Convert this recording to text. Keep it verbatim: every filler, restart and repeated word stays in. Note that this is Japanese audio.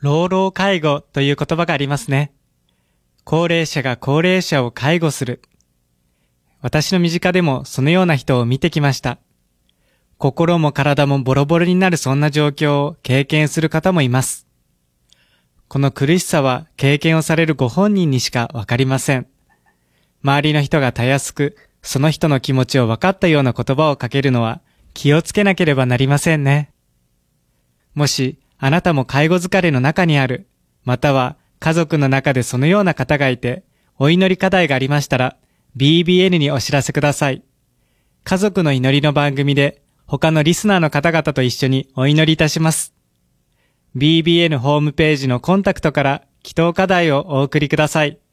老老介護という言葉がありますね。高齢者が高齢者を介護する。私の身近でもそのような人を見てきました。心も体もボロボロになるそんな状況を経験する方もいます。この苦しさは経験をされるご本人にしかわかりません。周りの人がたやすく、その人の気持ちを分かったような言葉をかけるのは気をつけなければなりませんね。もしあなたも介護疲れの中にある、または家族の中でそのような方がいて、お祈り課題がありましたら、ビービーエヌ にお知らせください。家族の祈りの番組で、他のリスナーの方々と一緒にお祈りいたします。ビービーエヌ ホームページのコンタクトから祈祷課題をお送りください。